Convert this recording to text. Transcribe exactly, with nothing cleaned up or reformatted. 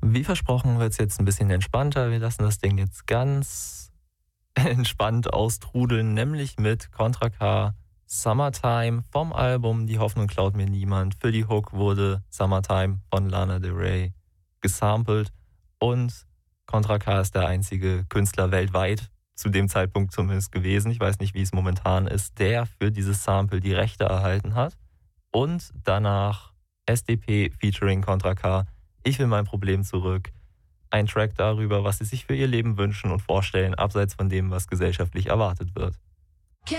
Wie versprochen wird es jetzt ein bisschen entspannter. Wir lassen das Ding jetzt ganz entspannt austrudeln, nämlich mit Contra K Summertime vom Album Die Hoffnung klaut mir niemand. Für die Hook wurde Summertime von Lana Del Rey gesampelt und Contra K ist der einzige Künstler weltweit, zu dem Zeitpunkt zumindest gewesen, ich weiß nicht, wie es momentan ist, der für dieses Sample die Rechte erhalten hat. Und danach S D P featuring Contra K, Ich will mein Problem zurück. Ein Track darüber, was sie sich für ihr Leben wünschen und vorstellen, abseits von dem, was gesellschaftlich erwartet wird.